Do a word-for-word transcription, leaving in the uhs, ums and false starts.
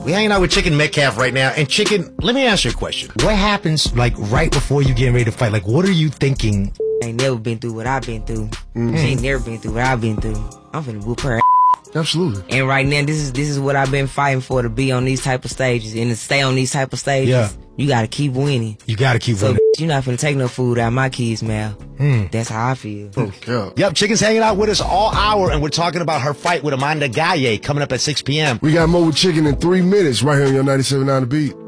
We hanging out with Chicken Metcalf right now. And Chicken, let me ask you a question. What happens, like, right before you getting ready to fight? Like, what are you thinking? I ain't never been through what I've been through. Mm. She ain't never been through what I've been through. I'm finna whoop her. Absolutely. And right now, this is this is what I've been fighting for, to be on these type of stages and to stay on these type of stages. Yeah. You gotta keep winning. You gotta keep so, winning. You're not finna take no food out of my kids' mouth. Mm. That's how I feel. Okay. Yep, Chicken's hanging out with us all hour, and we're talking about her fight with Amanda Gaye coming up at six p.m. We got more with Chicken in three minutes right here on your ninety-seven point nine The Beat.